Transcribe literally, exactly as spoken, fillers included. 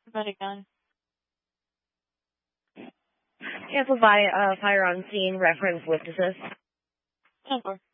About a gun. Cancel by uh, fire on scene, reference witnesses. ten four.